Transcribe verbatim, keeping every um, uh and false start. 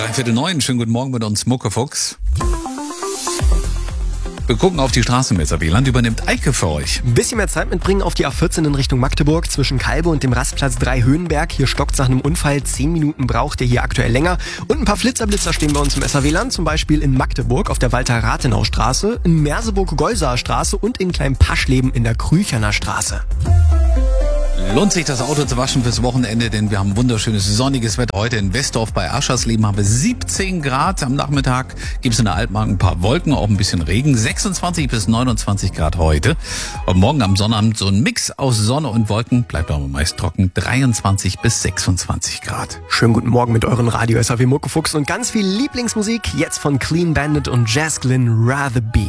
Dreiviertel neun, schönen guten Morgen mit uns, Muckefuchs. Wir gucken auf die Straße mit S R W. Land übernimmt Eike für euch. Ein bisschen mehr Zeit mitbringen auf die A vierzehn in Richtung Magdeburg zwischen Kalbe und dem Rastplatz drei Höhenberg. Hier stockt nach einem Unfall. Zehn Minuten braucht ihr hier aktuell länger. Und ein paar Flitzerblitzer stehen bei uns im S R W-Land. Zum Beispiel in Magdeburg auf der Walter-Rathenau-Straße, in Merseburg-Golsaer Straße und in Klein-Paschleben in der Krücherner Straße. Lohnt sich das Auto zu waschen fürs Wochenende, denn wir haben wunderschönes sonniges Wetter. Heute in Westdorf bei Aschersleben haben wir siebzehn Grad. Am Nachmittag gibt es in der Altmark ein paar Wolken, auch ein bisschen Regen. sechsundzwanzig bis neunundzwanzig Grad heute. Und morgen am Sonnabend so ein Mix aus Sonne und Wolken. Bleibt aber meist trocken. dreiundzwanzig bis sechsundzwanzig Grad. Schönen guten Morgen mit euren Radio S R W Muckefuchs und ganz viel Lieblingsmusik. Jetzt von Clean Bandit und Jazz Glynn, Rather Be.